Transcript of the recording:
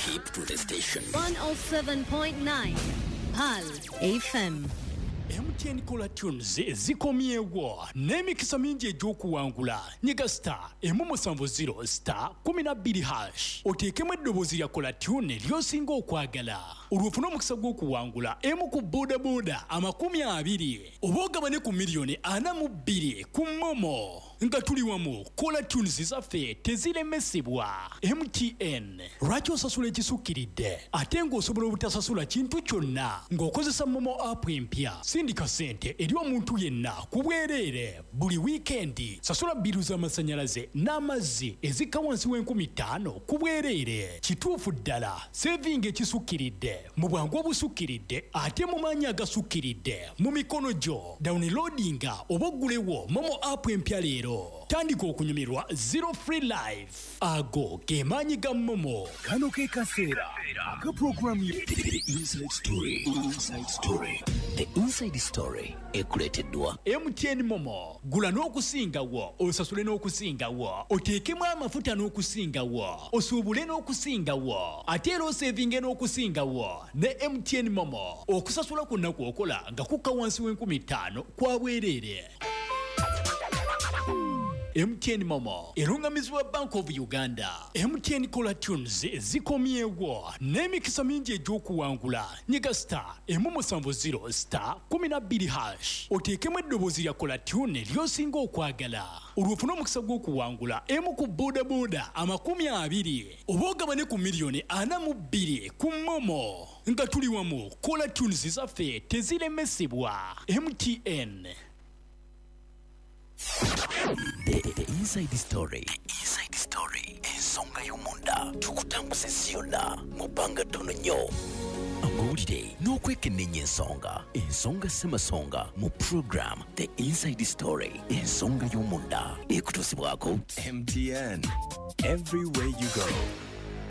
Keep to the station. 107.9 Pal FM. MTN Cola Tunes zikomyewo n'emikisa mingi egy'okuwangula nyiga star emu star 12 hash oteekemu eddoboozi lya Cola Tune ly'osinga okwagala olwofuna omukisa gw'okuwangula emu ku bodaboda 20 oba ogabane ku miliyoni 42 ku Momo nga tuli wamu. Cola Tunes zaffe teziremesebwa. MTN lwaki osasula ekisukkiridde ate ng'osobola obutasasula kintu kyonna ng'okozesa Momo app empya. Sindika sente eri omuntu yenna ku bwereere buli wiikendi. Sasula biru z'amasannyalaze n'amazzi ezikka wansi w'5000 ku bwereere. Kituufu ddala saving ekisukkiridde mu bwangu obusukkiridde ate mu maanyi agasukkiridde mu mikono gyo. Downloadinga oba oggulewo Momo app empya leero. Tandika okunyumirwa Zero Free Life. Ago ge maanyi ga Momo. Kano ke kaseera aka program The Inside Story. The Inside Story ekuleeteddwa MTN Momo. Gula n'okusingawo, osasule n'okusingawo, oteekemu amafuta n'okusingawo, osuubule n'okusingawo, ate era osevinge n'okusingawo ne MTN Momo. Okusasula kwonna kw'okola nga kukka wansi w'5000 kwa bwereere. MTN Momo erungamizibwa Bank of Uganda. MTN Cola Tunes zikomyewo n'emikisa mingi egy'okuwangula nyiga star emu star 12 hash oteekemu eddoboozi lya Cola Tune ly'osinga okwagala olwofuna omukisa gw'okuwangula emu ku bodaboda 20 oba ogabane ku miliyoni 42 ku Momo nga tuli wamu. Cola Tunes zaffe teziremesebwa. MTN. The Inside Story. Inside Story ensonga y'omunda tukutambuza ziyonna mu bbanga ttono nnyo. Amawulire n'okwekenneenya ensonga ssemasonga mu program The Inside Story ensonga y'omunda ekutuusibwako MTN, everywhere you go.